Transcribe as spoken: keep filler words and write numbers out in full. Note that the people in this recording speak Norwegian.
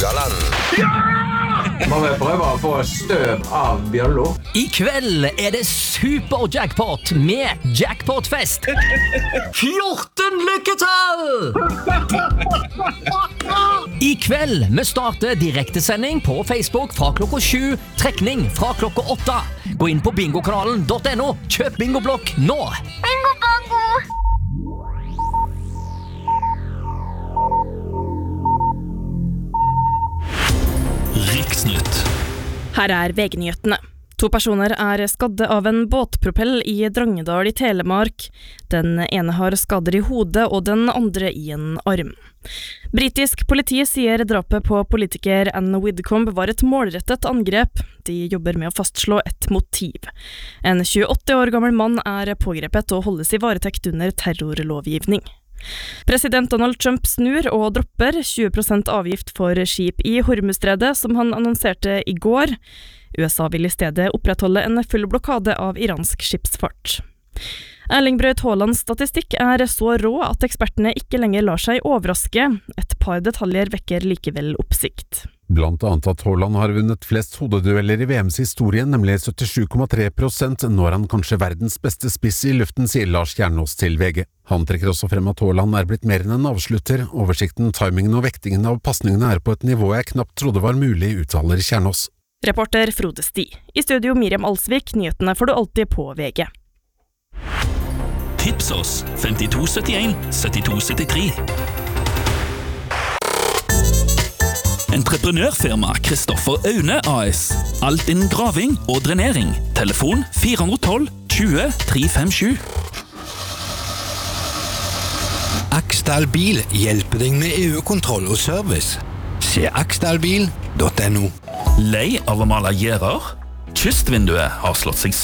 Rogaland. Må vi prøve å få støv av Bjørlo? I kveld er det super-jackpot med jackpotfest. fjorten lykketall! I kveld vi starter direktesending på Facebook fra klokka sju, trekning fra klokka åtte. Gå inn på bingokanalen punktum no, kjøp bingoblokk nå. Bingo bongo! Riksnytt. Her er V G-nyhetene. To personer er skadde av en båtpropell i Drangedal i Telemark. Den ene har skader i hodet og den andre i en arm. Britisk politi sier drapet på politiker Anne Widdecombe var et målrettet angrep. De jobber med å fastslå et motiv. En tjueåtte år gammel mann er pågrepet og holdes i varetekt under terrorlovgivning. President Donald Trump snur og dropper tjue prosent avgift for skip i Hormuzstredet, som han annonserte i går. U S A vil i stedet opprettholde en full blokade av iransk skipsfart. Erling Braut Haalands statistikk er så rå at ekspertene ikke lenger lar seg overraske. Et par detaljer vekker likevel oppsikt. Blant annet at Haaland har vunnet flest hodedueller i V M's historie, nemlig syttisju komma tre prosent. Nå er han kanskje verdens beste spiss i luften, sier Lars Kjernås til V G. Han trekker også frem at Haaland er blitt mer enn en avslutter. Oversikten, timingen og vektingen av passningene er på et nivå jeg knapt trodde var mulig, uttaler Kjernås. Reporter Frode Sti. I studio Miriam Alsvik, nyhetene får du alltid på V G. Tips oss femtito syttien syttito syttitre. Entreprenørfirma Kristoffer Aune A S. Alt innen graving og drenering. Telefon fire ett to tjue tre fem sju. Aksdal Bil hjelper deg med E U-kontroll og service. Se aksdalbil punktum no. Lei av å male gjerder? Kystvinduet har slått seg